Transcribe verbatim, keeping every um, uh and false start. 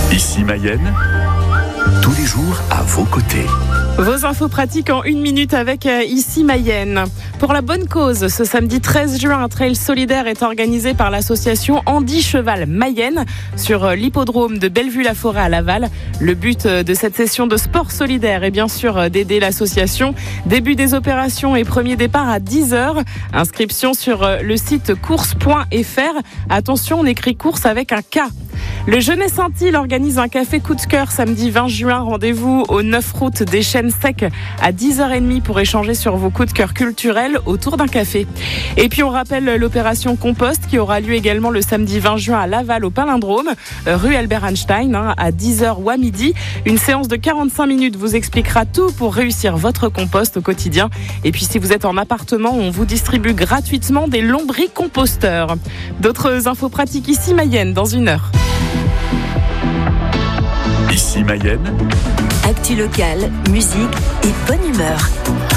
Ici Mayenne, tous les jours à vos côtés. Vos infos pratiques en une minute avec euh, Ici Mayenne. Pour la bonne cause, ce samedi treize juin, un trail solidaire est organisé par l'association Andy Cheval Mayenne sur euh, l'hippodrome de Bellevue-la-Forêt à Laval. Le but euh, de cette session de sport solidaire est bien sûr euh, d'aider l'association. Début des opérations et premier départ à dix heures. Inscription sur euh, le site course point f r. Attention, on écrit course avec un K. Le Jeunesse Saint-Île organise un café coup de cœur samedi vingt juin. Rendez-vous au neuf route des Chênes Secs à dix heures trente pour échanger sur vos coups de cœur culturels autour d'un café. Et puis on rappelle l'opération Compost qui aura lieu également le samedi vingt juin à Laval au Palindrome, rue Albert Einstein, hein, à dix heures ou à midi. Une séance de quarante-cinq minutes vous expliquera tout pour réussir votre compost au quotidien. Et puis si vous êtes en appartement, on vous distribue gratuitement des lombricomposteurs. D'autres infos pratiques ici Mayenne dans une heure. Ici Mayenne, actu locale, musique et bonne humeur.